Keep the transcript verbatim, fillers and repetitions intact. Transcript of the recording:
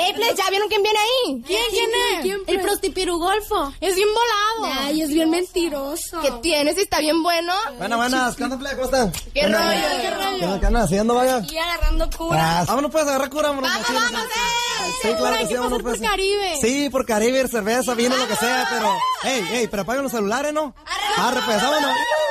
Ey, play, ¿ya vieron quién viene ahí? ¿Quién, quién es? ¿Quién, el prostipirugolfo. Es bien volado. Ay, es bien mentiroso. ¿Qué tienes? ¿Está bien bueno? Buenas, buenas. ¿Qué onda, play? ¿Cómo están? ¿Qué rollo? ¿Qué rollo? ¿Qué andan haciendo, vaya? Y agarrando cura. Ah, vámonos pues, agarrar cura, vámonos. Vamos, vamos, eh. Sí, claro que sí, vámonos por pues. Caribe. Sí, por Caribe, cerveza, vino, lo que sea, pero... Ey, ey, pero apaguen los celulares, ¿no? Arre, pues, vámonos.